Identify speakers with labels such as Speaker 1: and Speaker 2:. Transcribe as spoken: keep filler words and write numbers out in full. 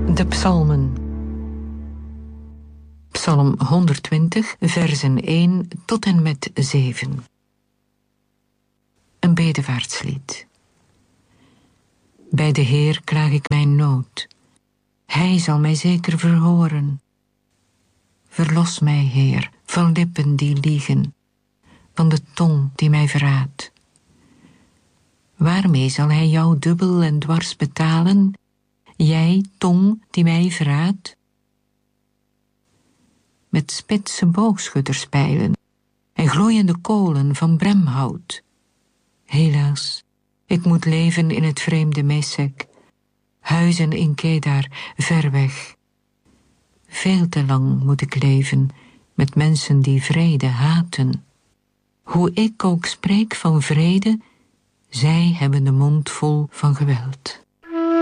Speaker 1: De psalmen. Psalm honderdtwintig, versen één tot en met zeven. Een bedevaartslied. Bij de Heer klaag ik mijn nood. Hij zal mij zeker verhoren. Verlos mij, Heer, van lippen die liegen, van de tong die mij verraadt. Waarmee zal hij jou dubbel en dwars betalen, jij, tong die mij verraadt? Met spitse boogschutterspijlen en gloeiende kolen van bremhout. Helaas, ik moet leven in het vreemde Mesek, huizen in Kedar, ver weg. Veel te lang moet ik leven met mensen die vrede haten. Hoe ik ook spreek van vrede, zij hebben de mond vol van geweld.